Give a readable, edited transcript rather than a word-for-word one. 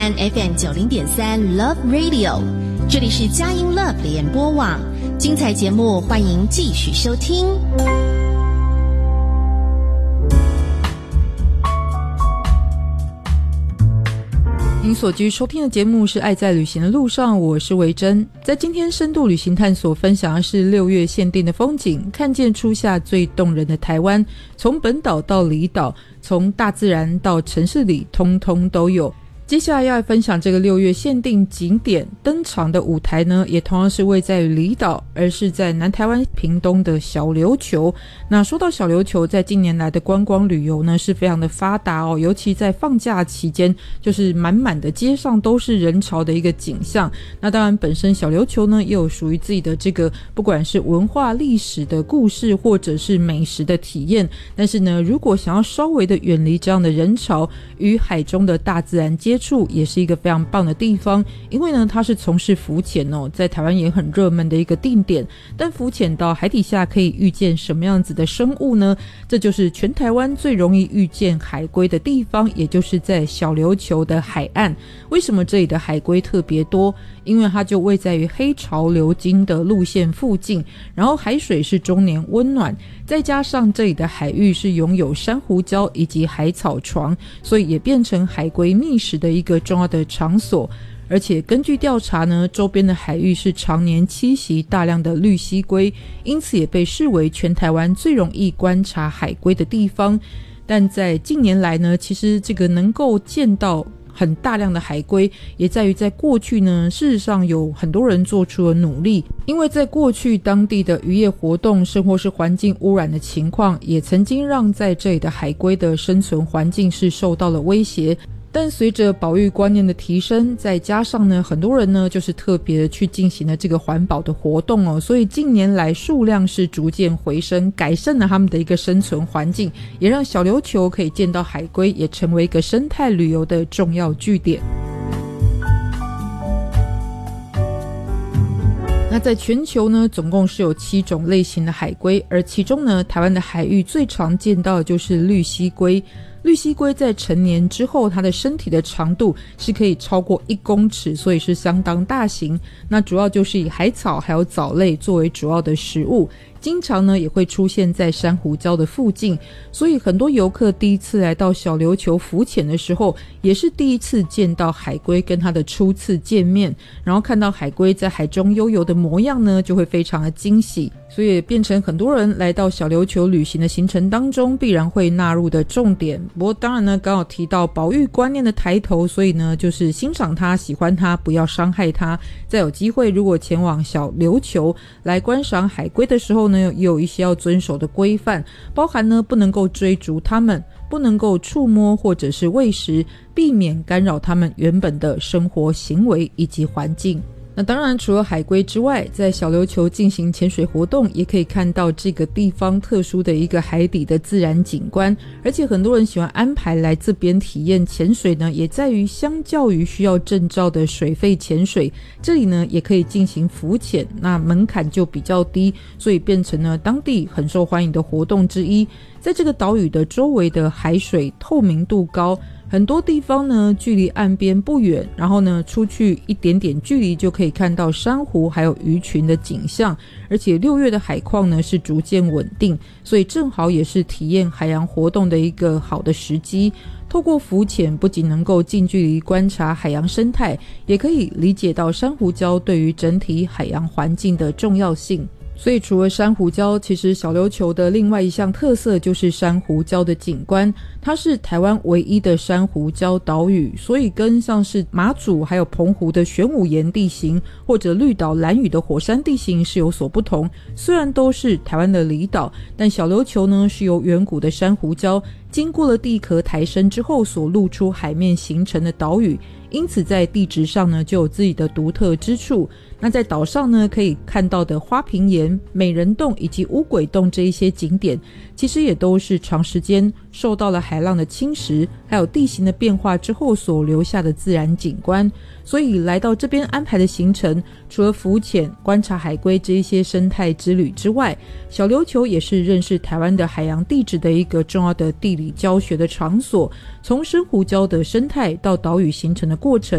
FM 90.3 Love Radio， 这里是佳音 Love 联播网，精彩节目欢迎继续收听。 您所继续收听的节目是《爱在旅行的路上》，我是维珍。在今天深度旅行探索分享的是6月限定的风景，看见初夏最动人的台湾，从本岛到离岛，从大自然到城市里，通通都有。接下来要来分享这个6月限定景点登场的舞台呢，也同样是位在于离岛，而是在南台湾屏东的小琉球。那说到小琉球，在近年来的观光旅游呢是非常的发达哦，尤其在放假期间，就是满满的街上都是人潮的一个景象。那当然本身小琉球呢也有属于自己的这个不管是文化历史的故事或者是美食的体验，但是呢如果想要稍微的远离这样的人潮，与海中的大自然接触也是一个非常棒的地方。因为呢它是从事浮潜哦，在台湾也很热门的一个定点。但浮潜到海底下可以遇见什么样子的生物呢？这就是全台湾最容易遇见海龟的地方，也就是在小琉球的海岸。为什么这里的海龟特别多？因为它就位在于黑潮流经的路线附近，然后海水是终年温暖，再加上这里的海域是拥有珊瑚礁以及海草床，所以也变成海龟觅食的一个重要的场所。而且根据调查呢，周边的海域是常年栖息大量的绿蜥龟，因此也被视为全台湾最容易观察海龟的地方。但在近年来呢，其实这个能够见到很大量的海龟，也在于在过去呢，事实上有很多人做出了努力。因为在过去当地的渔业活动甚或是环境污染的情况，也曾经让在这里的海龟的生存环境是受到了威胁。但随着保育观念的提升，再加上呢很多人呢就是特别去进行了这个环保的活动哦，所以近年来数量是逐渐回升，改善了他们的一个生存环境，也让小琉球可以见到海龟，也成为一个生态旅游的重要据点。那在全球呢，总共是有7种类型的海龟，而其中呢，台湾的海域最常见到的就是绿蜥龟。绿蜥龟在成年之后，它的身体的长度是可以超过1公尺，所以是相当大型。那主要就是以海草还有藻类作为主要的食物，经常呢也会出现在珊瑚礁的附近。所以很多游客第一次来到小琉球浮潜的时候，也是第一次见到海龟，跟它的初次见面，然后看到海龟在海中悠游的模样呢，就会非常的惊喜。所以也变成很多人来到小琉球旅行的行程当中必然会纳入的重点。不过当然呢，刚好提到保育观念的抬头，所以呢就是欣赏它，喜欢它，不要伤害它。再有机会如果前往小琉球来观赏海龟的时候呢，也有一些要遵守的规范，包含呢不能够追逐它们，不能够触摸或者是喂食，避免干扰它们原本的生活行为以及环境。那当然除了海龟之外，在小琉球进行潜水活动，也可以看到这个地方特殊的一个海底的自然景观。而且很多人喜欢安排来这边体验潜水呢，也在于相较于需要证照的水肺潜水，这里呢也可以进行浮潜，那门槛就比较低，所以变成了当地很受欢迎的活动之一。在这个岛屿的周围的海水透明度高，很多地方呢距离岸边不远，然后呢出去一点点距离就可以看到珊瑚还有鱼群的景象。而且6月的海况呢是逐渐稳定，所以正好也是体验海洋活动的一个好的时机。透过浮潜不仅能够近距离观察海洋生态，也可以理解到珊瑚礁对于整体海洋环境的重要性。所以除了珊瑚礁，其实小琉球的另外一项特色就是珊瑚礁的景观。它是台湾唯一的珊瑚礁岛屿，所以跟像是马祖还有澎湖的玄武岩地形，或者绿岛兰屿的火山地形是有所不同。虽然都是台湾的离岛，但小琉球呢是由远古的珊瑚礁经过了地壳抬升之后所露出海面形成的岛屿，因此在地质上呢就有自己的独特之处。那在岛上呢可以看到的花瓶岩、美人洞以及乌鬼洞这一些景点，其实也都是长时间受到了海浪的侵蚀还有地形的变化之后所留下的自然景观。所以来到这边安排的行程，除了浮潜观察海龟这一些生态之旅之外，小琉球也是认识台湾的海洋地质的一个重要的地理教学的场所。从珊瑚礁的生态到岛屿形成的过程，